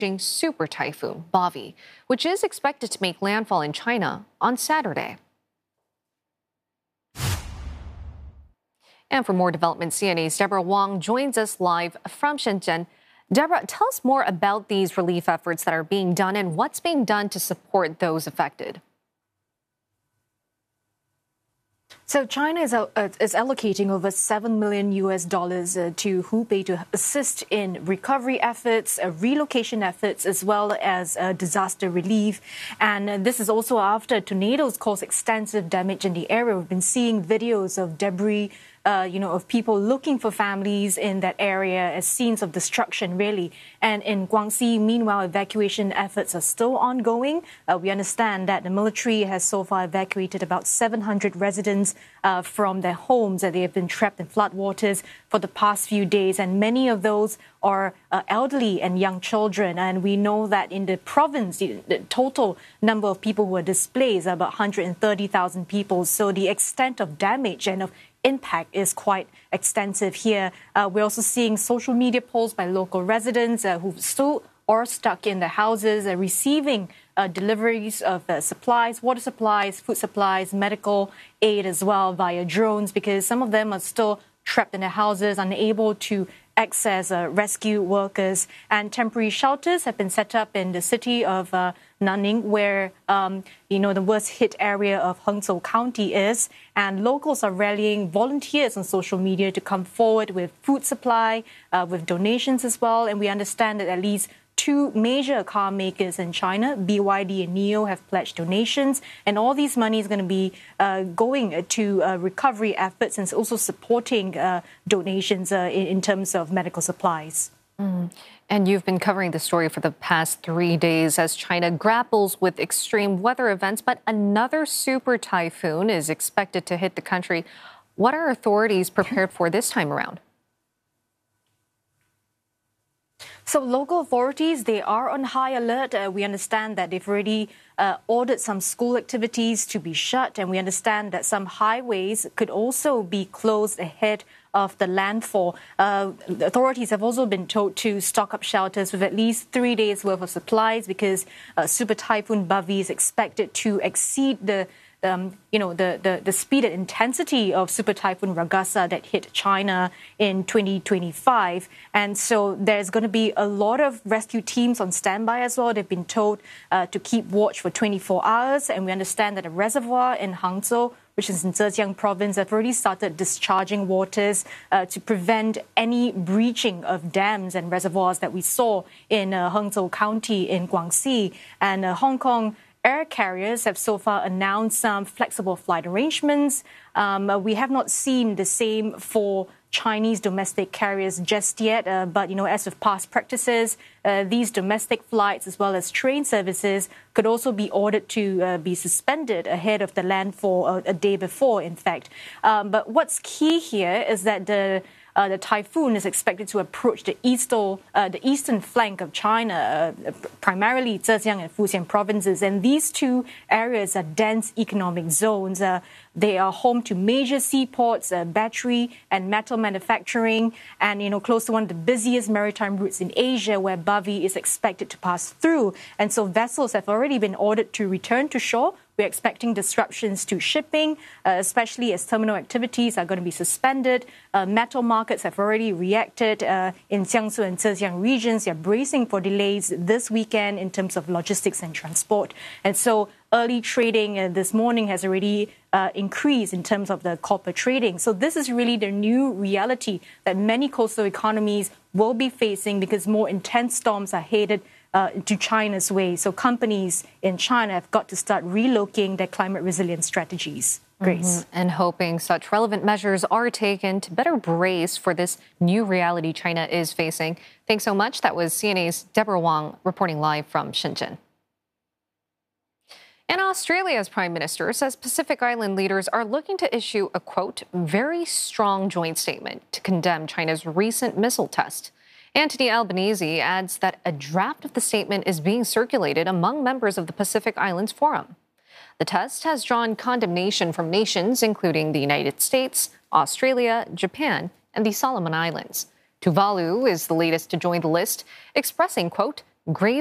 super typhoon Bavi, which is expected to make landfall in China on Saturday. And for more developments, CNA's Deborah Wong joins us live from Shenzhen. Deborah, tell us more about these relief efforts that are being done and what's being done to support those affected. So China is allocating over $7 million to Hubei to assist in recovery efforts, relocation efforts, as well as disaster relief. And this is also after tornadoes caused extensive damage in the area. We've been seeing videos of debris, of people looking for families in that area as scenes of destruction, really. And in Guangxi, meanwhile, evacuation efforts are still ongoing. We understand that the military has so far evacuated about 700 residents from their homes, that they have been trapped in floodwaters for the past few days. And many of those are elderly and young children. And we know that in the province, the total number of people who are displaced are about 130,000 people. So the extent of damage and of impact is quite extensive here. We're also seeing social media posts by local residents who still are stuck in their houses, receiving deliveries of supplies, water supplies, food supplies, medical aid as well via drones, because some of them are still trapped in their houses, unable to access rescue workers. And temporary shelters have been set up in the city of Nanning, where, the worst hit area of Hangzhou County is. And locals are rallying volunteers on social media to come forward with food supply, with donations as well. And we understand that at least two major car makers in China, BYD and NIO, have pledged donations. And all these money is going to be going to recovery efforts and also supporting donations in terms of medical supplies. And you've been covering the story for the past 3 days as China grapples with extreme weather events. But another super typhoon is expected to hit the country. What are authorities prepared for this time around? So local authorities, they are on high alert. We understand that they've already ordered some school activities to be shut. And we understand that some highways could also be closed ahead of the landfall. The authorities have also been told to stock up shelters with at least 3 days' worth of supplies, because Super Typhoon Bavi is expected to exceed the speed and intensity of Super Typhoon Ragasa that hit China in 2025. And so there's going to be a lot of rescue teams on standby as well. They've been told to keep watch for 24 hours. And we understand that a reservoir in Hangzhou, which is in Zhejiang province, have already started discharging waters to prevent any breaching of dams and reservoirs that we saw in Hangzhou County in Guangxi. And Hong Kong air carriers have so far announced some flexible flight arrangements. We have not seen the same for Chinese domestic carriers just yet. But, as with past practices, these domestic flights as well as train services could also be ordered to be suspended ahead of the landfall a day before, in fact. But what's key here is that the typhoon is expected to approach the eastern flank of China, primarily Zhejiang and Fujian provinces. And these two areas are dense economic zones. They are home to major seaports, battery and metal manufacturing, and, close to one of the busiest maritime routes in Asia, where Bavi is expected to pass through. And so vessels have already been ordered to return to shore. We're expecting disruptions to shipping, especially as terminal activities are going to be suspended. Metal markets have already reacted in Jiangsu and Zhejiang regions. They're bracing for delays this weekend in terms of logistics and transport. And so early trading this morning has already increased in terms of the copper trading. So this is really the new reality that many coastal economies will be facing, because more intense storms are headed to China's way. So companies in China have got to start relocating their climate resilience strategies. Grace. And hoping such relevant measures are taken to better brace for this new reality China is facing. Thanks so much. That was CNA's Deborah Wong reporting live from Shenzhen. And Australia's Prime Minister says Pacific Island leaders are looking to issue a, quote, very strong joint statement to condemn China's recent missile test. Anthony Albanese adds that a draft of the statement is being circulated among members of the Pacific Islands Forum. The test has drawn condemnation from nations including the United States, Australia, Japan, and the Solomon Islands. Tuvalu is the latest to join the list, expressing, quote, grave